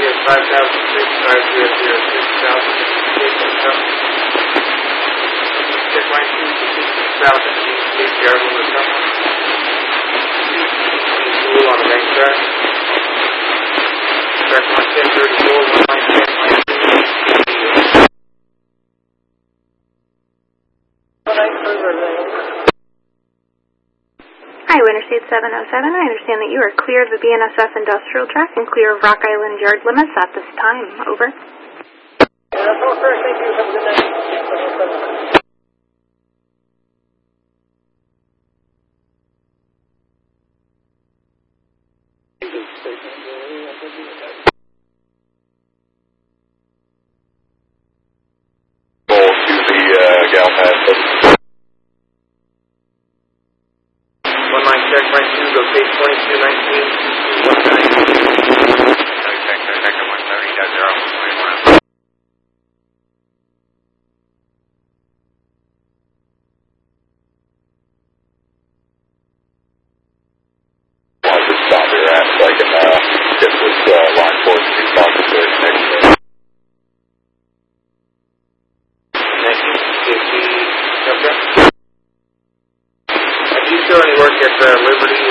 Check line 2 to 60,000. Please yard on the top. Cool on the main track. Track 11034, 110, Hi, Interstate 707. I understand that you are clear of the BNSF industrial track and clear of Rock Island yard limits at this time. Over. That's all, sir. Thank you. Have a good night. check right 2, go page 2219, 19. Sector 130.0, 21. I'll just stop your ass so I can get this line 4 to talk to the next day. 1950, okay. Do you still any work at Liberty